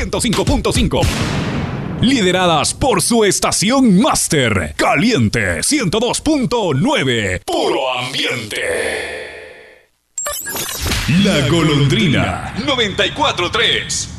105.5. Lideradas por su estación máster, Caliente 102.9, puro ambiente. La Golondrina 94.3.